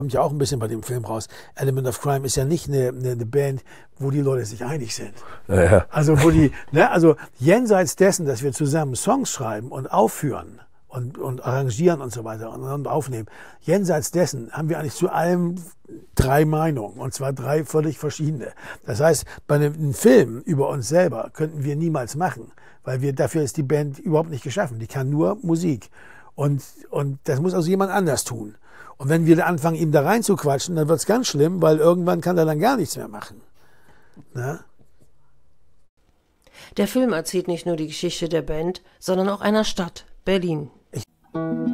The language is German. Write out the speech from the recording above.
kommt ja auch ein bisschen bei dem Film raus. Element of Crime ist ja nicht eine Band, wo die Leute sich einig sind. Ja. Also also jenseits dessen, dass wir zusammen Songs schreiben und aufführen und arrangieren und so weiter und aufnehmen, jenseits dessen haben wir eigentlich zu allem 3 Meinungen, und zwar 3 völlig verschiedene. Das heißt, bei einem Film über uns selber könnten wir niemals machen, weil dafür ist die Band überhaupt nicht geschaffen. Die kann nur Musik. Und das muss also jemand anders tun. Und wenn wir anfangen, ihm da rein zu quatschen, dann wird es ganz schlimm, weil irgendwann kann er dann gar nichts mehr machen. Na? Der Film erzählt nicht nur die Geschichte der Band, sondern auch einer Stadt, Berlin.